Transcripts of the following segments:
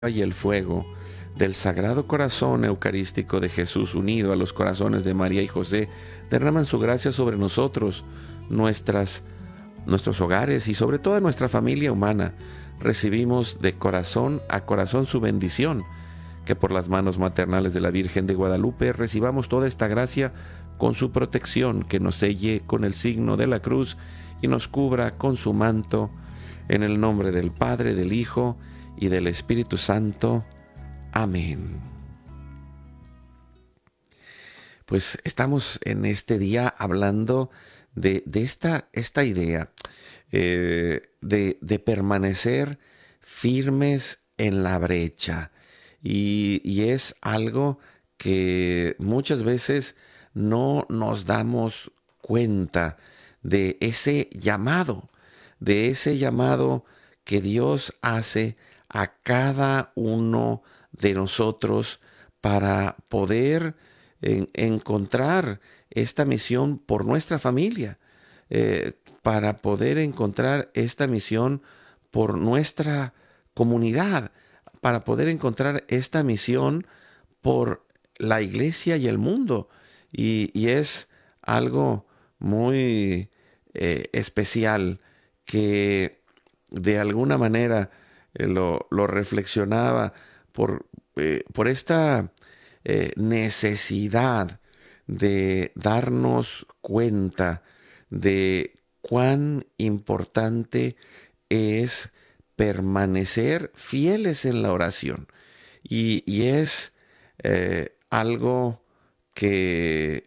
y el fuego del Sagrado Corazón Eucarístico de Jesús unido a los corazones de María y José derraman su gracia sobre nosotros, nuestros hogares y sobre toda nuestra familia humana. Recibimos de corazón a corazón su bendición, que por las manos maternales de la Virgen de Guadalupe recibamos toda esta gracia con su protección, que nos selle con el signo de la cruz y nos cubra con su manto, en el nombre del Padre, del Hijo y del Espíritu Santo. Amén. Pues estamos en este día hablando de esta idea de permanecer firmes en la brecha. Y es algo que muchas veces no nos damos cuenta de ese llamado que Dios hace a cada uno de nosotros para poder encontrar esta misión por nuestra familia, para poder encontrar esta misión por nuestra comunidad, para poder encontrar esta misión por la iglesia y el mundo. Y es algo muy especial que de alguna manera lo reflexionaba por esta necesidad de darnos cuenta de cuán importante es permanecer fieles en la oración. Y es algo que,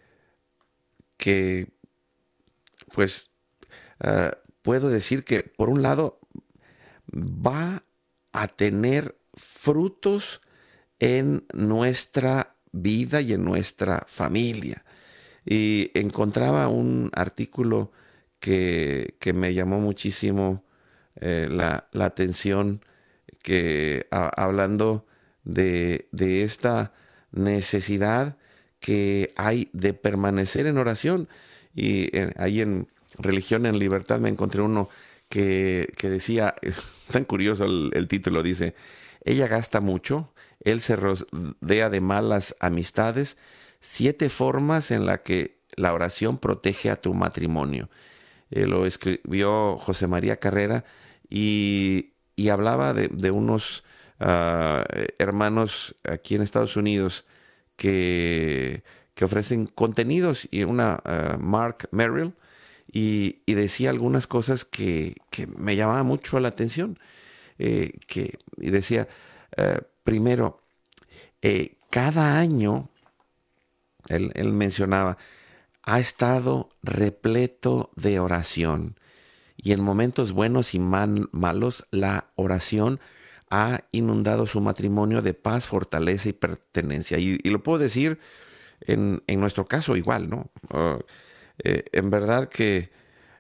que pues, puedo decir que, por un lado, va a tener frutos en nuestra vida y en nuestra familia. Y encontraba un artículo que me llamó muchísimo la atención, hablando de esta necesidad que hay de permanecer en oración. Y ahí en Religión en Libertad me encontré uno que decía, tan curioso el título, dice: ella gasta mucho, él se rodea de malas amistades, 7 formas en las que la oración protege a tu matrimonio. Lo escribió José María Carrera y hablaba de unos hermanos aquí en Estados Unidos que ofrecen contenidos, y una Mark Merrill, y decía algunas cosas que me llamaban mucho la atención. Y decía, primero, cada año, él mencionaba, ha estado repleto de oración. Y en momentos buenos y malos, la oración ha inundado su matrimonio de paz, fortaleza y pertenencia. Y lo puedo decir en nuestro caso igual, ¿no? En verdad que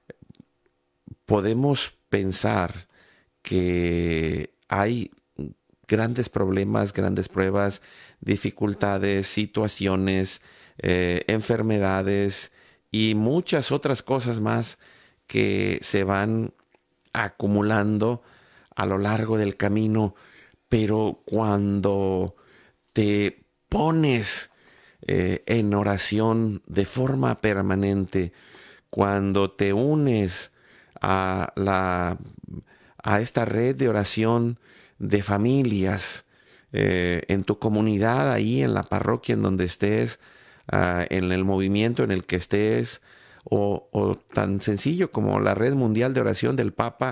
podemos pensar que hay grandes problemas, grandes pruebas, dificultades, situaciones, enfermedades y muchas otras cosas más que se van acumulando a lo largo del camino. Pero cuando te pones en oración de forma permanente, cuando te unes a a esta red de oración de familias, en tu comunidad, ahí en la parroquia en donde estés, en el movimiento en el que estés, o tan sencillo como la red mundial de oración del Papa,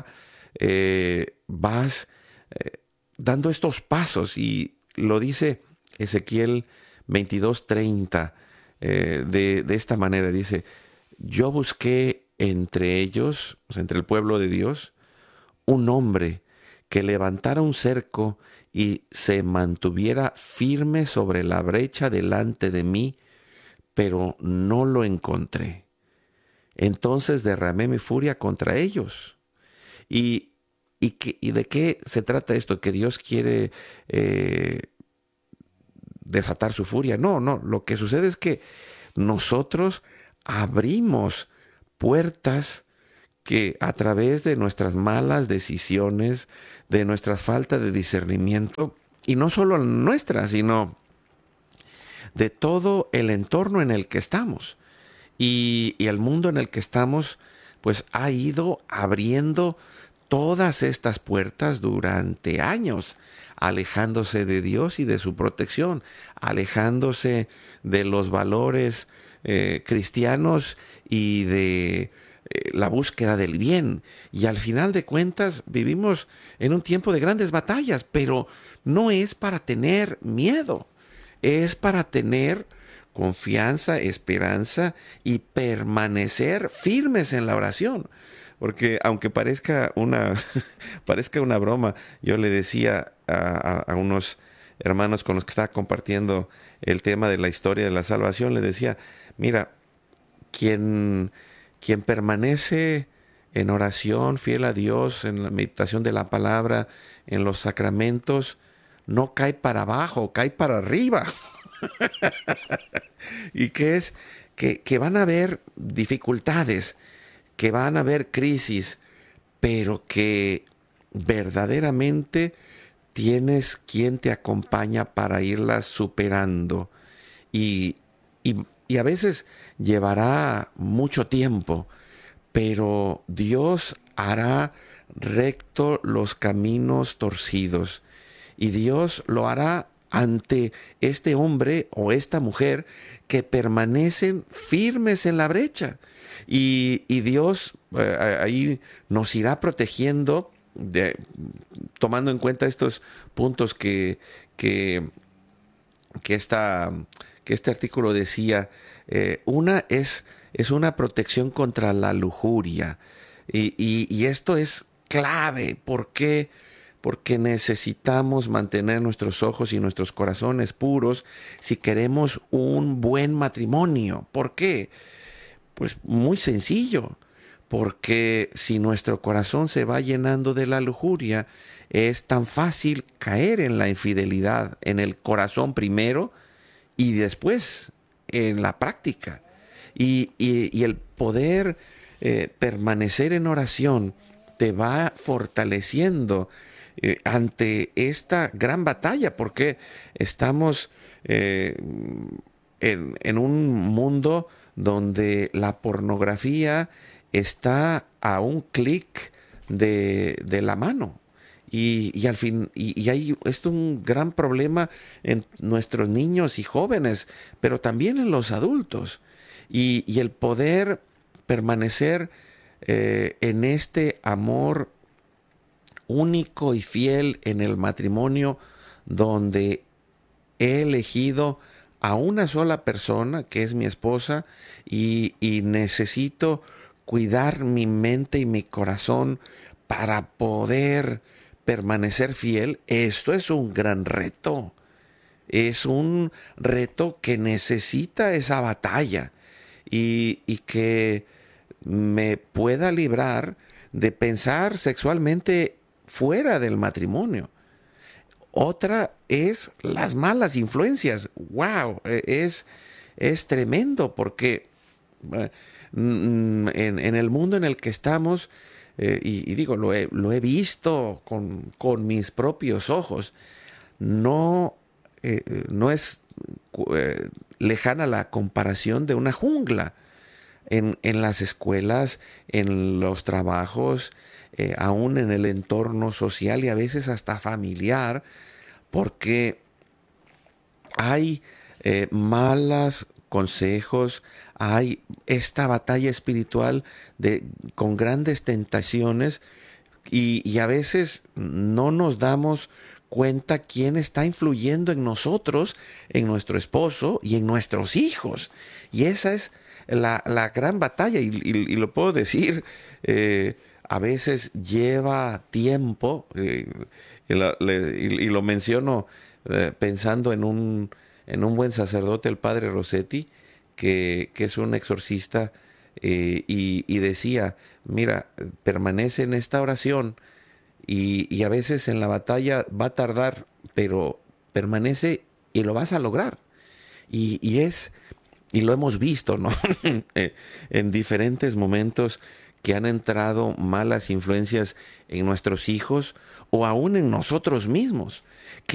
vas dando estos pasos. Y lo dice Ezequiel 22:30, de esta manera: dice, yo busqué entre ellos, o sea, entre el pueblo de Dios, un hombre que levantara un cerco y se mantuviera firme sobre la brecha delante de mí, pero no lo encontré. Entonces derramé mi furia contra ellos. ¿Y, y de qué se trata esto? ¿Que Dios quiere desatar su furia? No, no. Lo que sucede es que nosotros abrimos puertas que a través de nuestras malas decisiones, de nuestra falta de discernimiento, y no solo nuestra, sino de todo el entorno en el que estamos y el mundo en el que estamos, pues ha ido abriendo todas estas puertas durante años, alejándose de Dios y de su protección, alejándose de los valores cristianos y de la búsqueda del bien. Y al final de cuentas vivimos en un tiempo de grandes batallas, pero no es para tener miedo, es para tener confianza, esperanza y permanecer firmes en la oración. Porque aunque parezca una, parezca una broma, yo le decía a unos hermanos con los que estaba compartiendo el tema de la historia de la salvación, le decía, mira, quien, quien permanece en oración, fiel a Dios, en la meditación de la palabra, en los sacramentos, no cae para abajo, cae para arriba. Y que es que van a haber dificultades, que van a haber crisis, pero que verdaderamente tienes quien te acompaña para irlas superando. Y, y a veces llevará mucho tiempo, pero Dios hará recto los caminos torcidos. Y Dios lo hará ante este hombre o esta mujer que permanecen firmes en la brecha. Y Dios ahí nos irá protegiendo, tomando en cuenta estos puntos que, que, esta, que este artículo decía. Una es una protección contra la lujuria. Y esto es clave. ¿Por qué? Porque necesitamos mantener nuestros ojos y nuestros corazones puros si queremos un buen matrimonio. ¿Por qué? Pues muy sencillo, porque si nuestro corazón se va llenando de la lujuria, es tan fácil caer en la infidelidad, en el corazón primero y después en la práctica. Y el poder permanecer en oración te va fortaleciendo ante esta gran batalla, porque estamos en un mundo donde la pornografía está a un clic de la mano. Y al fin, y hay esto un gran problema en nuestros niños y jóvenes, pero también en los adultos. Y el poder permanecer en este amor único y fiel en el matrimonio, donde he elegido a una sola persona, que es mi esposa, y necesito cuidar mi mente y mi corazón para poder permanecer fiel. Esto es un gran reto. Es un reto que necesita esa batalla y que me pueda librar de pensar sexualmente fuera del matrimonio. Otra es las malas influencias. ¡Wow! Es tremendo porque en el mundo en el que estamos, y digo, lo he visto con mis propios ojos, no, no es lejana la comparación de una jungla en las escuelas, en los trabajos, aún en el entorno social y a veces hasta familiar, porque hay malos consejos, hay esta batalla espiritual con grandes tentaciones y a veces no nos damos cuenta quién está influyendo en nosotros, en nuestro esposo y en nuestros hijos. Y esa es la gran batalla y lo puedo decir, a veces lleva tiempo y lo menciono pensando en un buen sacerdote, el padre Rossetti, que es un exorcista, y decía, mira, permanece en esta oración y a veces en la batalla va a tardar, pero permanece y lo vas a lograr. Y lo hemos visto, ¿no? En diferentes momentos que han entrado malas influencias en nuestros hijos o aún en nosotros mismos,